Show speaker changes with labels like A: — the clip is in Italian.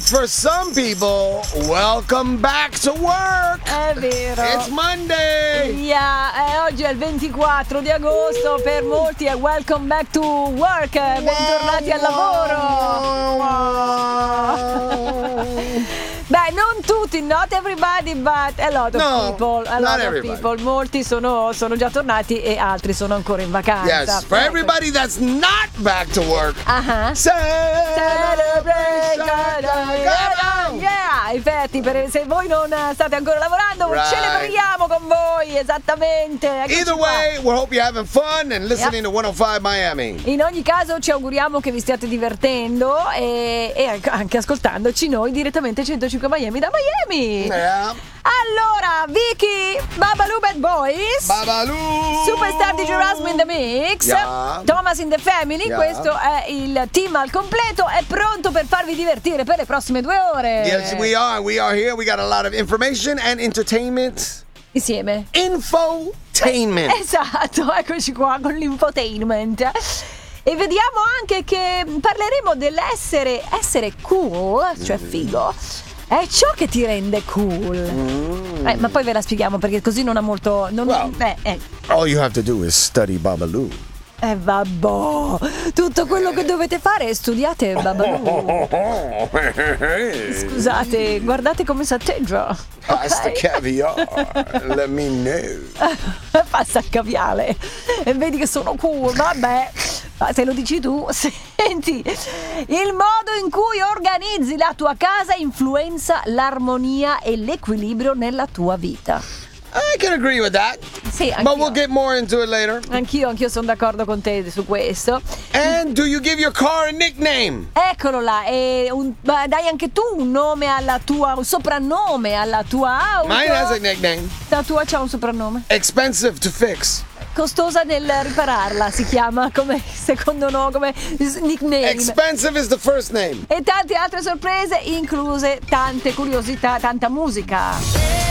A: for some people, welcome back to work.
B: È vero.
A: It's Monday.
B: Yeah, oggi è il 24 di agosto, per molti è welcome back to work, bentornati al lavoro. Beh, non tutti, not everybody, but a lot of people. A lot of people. Molti sono già tornati e altri sono ancora in vacanza.
A: Yes, for everybody that's not back to work.
B: Yeah, infatti, se voi non state ancora lavorando, celebriamo con voi, esattamente.
A: Either way, we hope you're having fun and listening to 105 Miami.
B: In ogni caso ci auguriamo che vi stiate divertendo e anche ascoltandoci noi direttamente 105 Miami da Miami.
A: Yeah.
B: Allora, Vicky, Babalu Bad Boys, Superstar DJ Rasmus in the Mix, Thomas in the Family, questo è il team al completo, è pronto per farvi divertire per le prossime 2 ore.
A: Yes, we are here, we got a lot of information and entertainment.
B: Insieme.
A: Infotainment.
B: Esatto, eccoci qua con l'infotainment. E vediamo anche che parleremo dell'essere cool, cioè figo. È ciò che ti rende cool. Ma poi ve la spieghiamo perché così non ha molto.
A: All you have to do is study Babalu.
B: Vabbò, tutto quello che dovete fare è studiate Babalu. Scusate, guardate come si atteggia.
A: Pasta caviar, let me know.
B: Pasta caviale. E vedi che sono cool, vabbè. Ma se lo dici tu, senti, il modo in cui organizzi la tua casa influenza l'armonia e l'equilibrio nella tua vita.
A: I can agree with that.
B: Sì, anch'io.
A: But we'll get more into it later.
B: Anch'io sono d'accordo con te su questo.
A: And do you give your car a nickname?
B: Eccolo là, dai anche tu un nome alla tua, un soprannome alla tua auto.
A: Mine has a nickname.
B: La tua c'ha un soprannome?
A: Expensive to fix.
B: Costosa nel ripararla, si chiama come secondo nome, come nickname.
A: Expensive is the first name.
B: E tante altre sorprese, incluse tante curiosità, tanta musica.